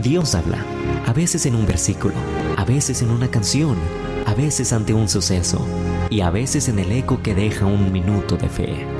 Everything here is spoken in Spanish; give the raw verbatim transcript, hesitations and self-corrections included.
Dios habla, a veces en un versículo, a veces en una canción, a veces ante un suceso y a veces en el eco que deja un minuto de fe.